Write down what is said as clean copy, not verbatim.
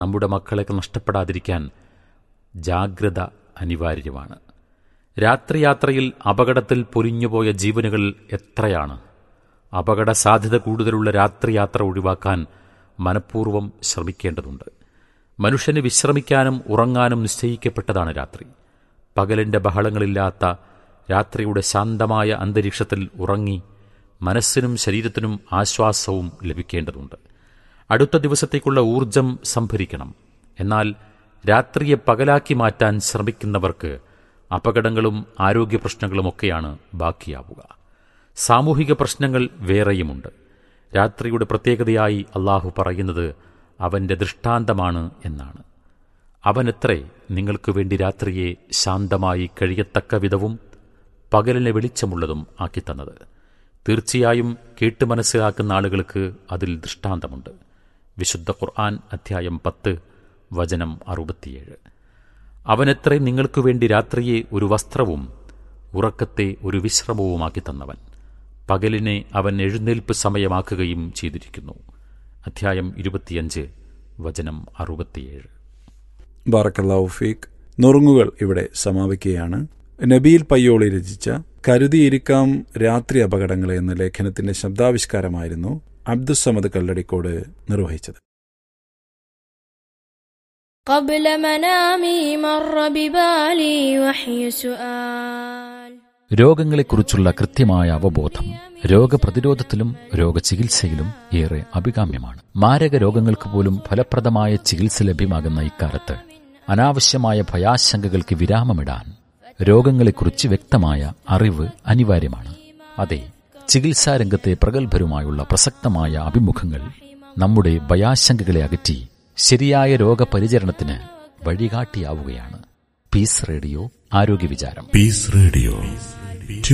നമ്മുടെ മക്കളെ നഷ്ടപ്പെടാതിരിക്കാൻ ജാഗ്രത അനിവാര്യമാണ്. രാത്രിയാത്രയിൽ അപകടത്തിൽ പൊലിഞ്ഞുപോയ ജീവനുകൾ എത്രയാണ്. അപകട സാധ്യത കൂടുതലുള്ള രാത്രിയാത്ര ഒഴിവാക്കാൻ മനഃപൂർവ്വം ശ്രമിക്കേണ്ടതുണ്ട്. മനുഷ്യന് വിശ്രമിക്കാനും ഉറങ്ങാനും നിശ്ചയിക്കപ്പെട്ടതാണ് രാത്രി. പകലിൻ്റെ ബഹളങ്ങളില്ലാത്ത രാത്രിയുടെ ശാന്തമായ അന്തരീക്ഷത്തിൽ ഉറങ്ങി മനസ്സിനും ശരീരത്തിനും ആശ്വാസവും ലഭിക്കേണ്ടതുണ്ട്. അടുത്ത ദിവസത്തേക്കുള്ള ഊർജം സംഭരിക്കണം. എന്നാൽ രാത്രിയെ പകലാക്കി മാറ്റാൻ ശ്രമിക്കുന്നവർക്ക് അപകടങ്ങളും ആരോഗ്യ പ്രശ്നങ്ങളുമൊക്കെയാണ് ബാക്കിയാവുക. സാമൂഹിക പ്രശ്നങ്ങൾ വേറെയുമുണ്ട്. രാത്രിയുടെ പ്രത്യേകതയായി അള്ളാഹു പറയുന്നത് അവൻ്റെ ദൃഷ്ടാന്തമാണ് എന്നാണ്. അവനെത്രേ നിങ്ങൾക്ക് വേണ്ടി രാത്രിയെ ശാന്തമായി കഴിയത്തക്ക വിധവും പകലിനെ വെളിച്ചമുള്ളതും ആക്കിത്തന്നത്. തീർച്ചയായും കേട്ട് മനസ്സിലാക്കുന്ന ആളുകൾക്ക് അതിൽ ദൃഷ്ടാന്തമുണ്ട്. വിശുദ്ധ ഖുർആൻ അധ്യായം 10 വചനം 67. അവനെത്രേ നിങ്ങൾക്ക് വേണ്ടി രാത്രിയെ ഒരു വസ്ത്രവും ഉറക്കത്തെ ഒരു വിശ്രമവുമാക്കി തന്നവൻ. പകലിനെ അവൻ എഴുന്നേൽപ്പ് സമയമാക്കുകയും ചെയ്തിരിക്കുന്നു. അധ്യായം 25 വചനം 67. ബാറക്കല്ലാഹു ഫീക്ക്. നുറുങ്ങുകൾ ഇവിടെ സമാപിക്കുകയാണ്. നബീൽ പയ്യോളി രചിച്ച കരുതിയിരിക്കാം രാത്രി അപകടങ്ങളെ എന്ന ലേഖനത്തിന്റെ ശബ്ദാവിഷ്കാരമായിരുന്നു അബ്ദുസ്സമദ് കല്ലടിക്കോട് നിർവഹിച്ചത്. രോഗങ്ങളെക്കുറിച്ചുള്ള കൃത്യമായ അവബോധം രോഗപ്രതിരോധത്തിലും രോഗചികിത്സയിലും ഏറെ അഭികാമ്യമാണ്. മാരക രോഗങ്ങൾക്ക് പോലും ഫലപ്രദമായ ചികിത്സ ലഭ്യമാകുന്ന ഇക്കാലത്ത് അനാവശ്യമായ ഭയാശങ്കകൾക്ക് വിരാമമിടാൻ രോഗങ്ങളെക്കുറിച്ച് വ്യക്തമായ അറിവ് അനിവാര്യമാണ്. അതെ, ചികിത്സാരംഗത്തെ പ്രഗത്ഭരുമായുള്ള പ്രസക്തമായ അഭിമുഖങ്ങൾ നമ്മുടെ ഭയാശങ്കകളെ അകറ്റി ശരിയായ രോഗപരിചരണത്തിന് വഴികാട്ടിയാവുകയാണ്. പീസ് റേഡിയോ ആരോഗ്യ വിചാരം. Piece radio